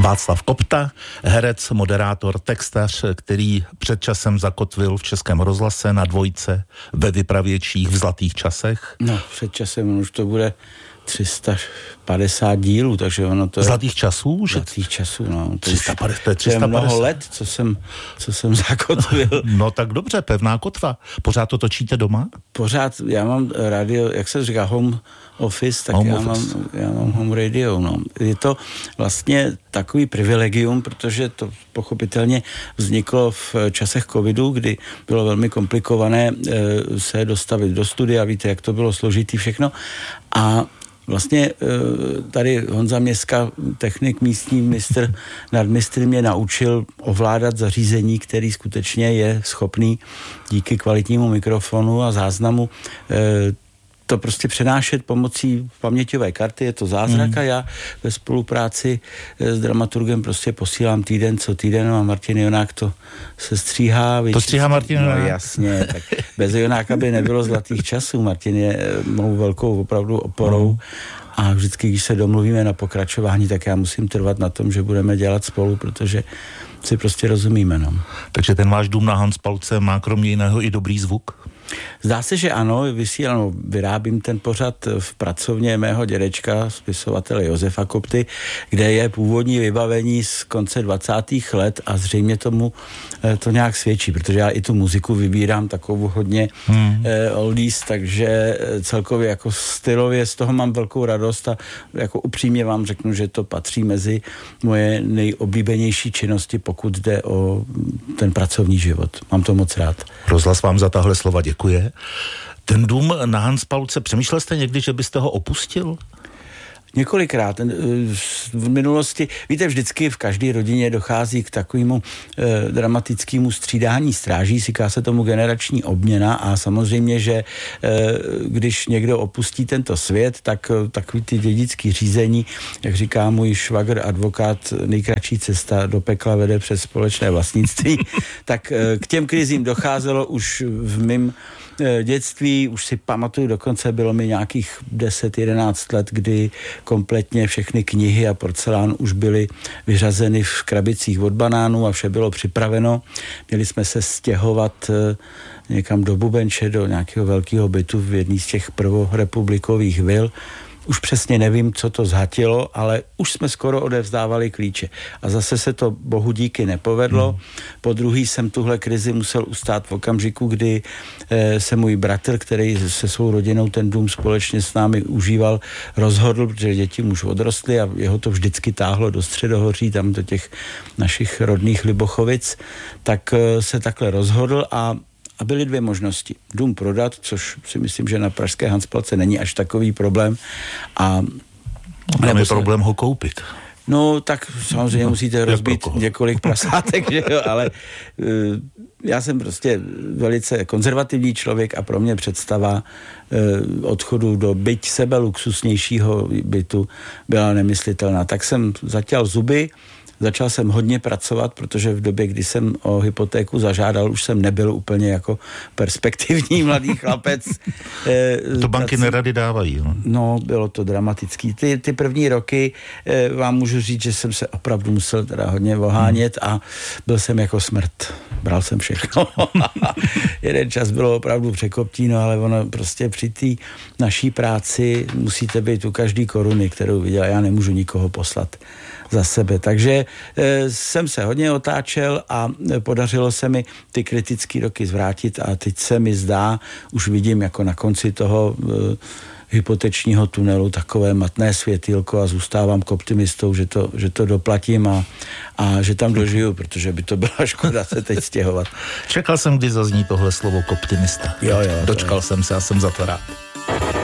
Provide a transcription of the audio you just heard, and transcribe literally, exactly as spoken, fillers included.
Václav Kopta, herec, moderátor, textař, který před časem zakotvil v Českém rozhlase na Dvojce, ve Vypravěčích, v Zlatých časech. No, před časem už to bude tři sta padesát dílů, takže ono to je... Zlatých časů? Zlatých časů, no. To, tři sta padesát, to je tři sta padesát. To je mnoho let, co jsem, co jsem zakotvil. No tak dobře, pevná kotva. Pořád to točíte doma? Pořád, já mám radio, jak se říká, home office, tak home já, office. Mám, já mám home radio, no. Je to vlastně takový privilegium, protože to pochopitelně vzniklo v časech covidu, kdy bylo velmi komplikované e, se dostavit do studia, víte, jak to bylo složitý všechno. A vlastně tady Honza Měska, technik, místní mistr, nadmistr, mě naučil ovládat zařízení, který skutečně je schopný díky kvalitnímu mikrofonu a záznamu to prostě přenášet pomocí paměťové karty, je to zázrak hmm. a já ve spolupráci s dramaturgem prostě posílám týden co týden a Martin Jonák to se stříhá. To stříhá Martin Jonák? No jasně, tak bez Jonáka by nebylo Zlatých časů. Martin je mou velkou opravdu oporou hmm. a vždycky, když se domluvíme na pokračování, tak já musím trvat na tom, že budeme dělat spolu, protože si prostě rozumíme. No. Takže ten váš dům na Hanspalce má kromě jiného i dobrý zvuk? Zdá se, že ano, vysílám, vyrábím ten pořad v pracovně mého dědečka, spisovatele Josefa Kopty, kde je původní vybavení z konce dvacátých let a zřejmě tomu to nějak svědčí, protože já i tu muziku vybírám takovou hodně hmm. eh, oldies, takže celkově jako stylově z toho mám velkou radost a jako upřímně vám řeknu, že to patří mezi moje nejoblíbenější činnosti, pokud jde o ten pracovní život. Mám to moc rád. Rozhlas vám za tahle slova děkuje. Ten dům na Hanspalce, přemýšlel jste někdy, že byste ho opustil? Několikrát. V minulosti, víte, vždycky v každé rodině dochází k takovému eh, dramatickému střídání stráží, říká se tomu generační obměna a samozřejmě, že eh, když někdo opustí tento svět, tak takový ty dědický řízení, jak říká můj švagr advokát, nejkratší cesta do pekla vede přes společné vlastnictví, tak eh, k těm krizím docházelo už v mým dětství, už si pamatuju, dokonce bylo mi nějakých deset jedenáct let, kdy kompletně všechny knihy a porcelán už byly vyřazeny v krabicích od banánů a vše bylo připraveno. Měli jsme se stěhovat někam do Bubenče, do nějakého velkého bytu v jedné z těch prvorepublikových vil. Už přesně nevím, co to zhatilo, ale už jsme skoro odevzdávali klíče. A zase se to bohu díky nepovedlo. Hmm. Po druhý jsem tuhle krizi musel ustát v okamžiku, kdy eh, se můj bratr, který se svou rodinou ten dům společně s námi užíval, rozhodl, protože děti už odrostly a jeho to vždycky táhlo do Středohoří, tam do těch našich rodných Libochovic, tak eh, se takhle rozhodl a A byly dvě možnosti. Dům prodat, což si myslím, že na pražské Hanspalce není až takový problém. A tam je se... problém ho koupit. No, tak samozřejmě no, musíte rozbít několik prasátek, že jo, ale uh, já jsem prostě velice konzervativní člověk a pro mě představa uh, odchodu do byť sebeluxusnějšího bytu byla nemyslitelná. Tak jsem zatěl zuby. Začal jsem hodně pracovat, protože v době, kdy jsem o hypotéku zažádal, už jsem nebyl úplně jako perspektivní mladý chlapec. To banky Prac... nerady dávají. No. no, bylo to dramatický. Ty, ty první roky vám můžu říct, že jsem se opravdu musel teda hodně ohánět a byl jsem jako smrt. Bral jsem všechno. Jeden čas bylo opravdu překoptíno, ale ono prostě při té naší práci musíte být u každý koruny, kterou viděl. Já nemůžu nikoho poslat za sebe. Takže e, jsem se hodně otáčel a e, podařilo se mi ty kritické roky zvrátit a teď se mi zdá, už vidím jako na konci toho e, hypotečního tunelu takové matné světýlko a zůstávám k optimistou, že to, že to doplatím a, a že tam dožiju, protože by to byla škoda se teď stěhovat. Čekal jsem, kdy zazní tohle slovo optimista. Jo, jo. Dočkal jsem se a jsem za to rád.